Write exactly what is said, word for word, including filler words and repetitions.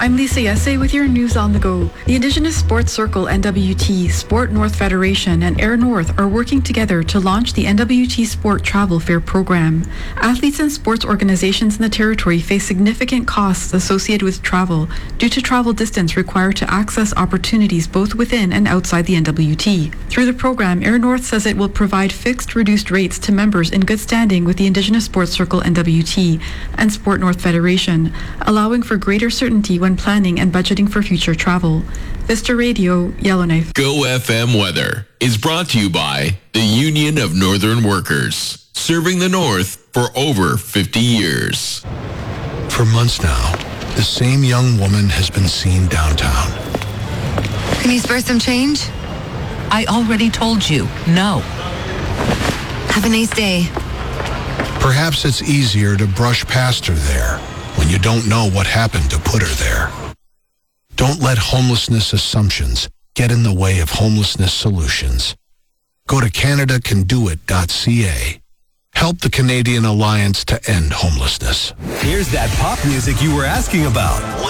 I'm Lisa Yesse with your news on the go. The Indigenous Sports Circle N W T, Sport North Federation, and Air North are working together to launch the N W T Sport Travel Fair program. Athletes and sports organizations in the territory face significant costs associated with travel due to travel distance required to access opportunities both within and outside the N W T. Through the program, Air North says it will provide fixed reduced rates to members in good standing with the Indigenous Sports Circle N W T and Sport North Federation, allowing for greater certainty when planning and budgeting for future travel. Vista Radio, Yellowknife. Go F M weather is brought to you by the Union of Northern Workers, serving the North for over fifty years. For months now, the same young woman has been seen downtown. Can you spare some change? I already told you, no. Have a nice day. Perhaps it's easier to brush past her there when you don't know what happened to put her there. Don't let homelessness assumptions get in the way of homelessness solutions. Go to Canada Can Do It dot C A. Help the Canadian Alliance to End Homelessness. Here's that pop music you were asking about.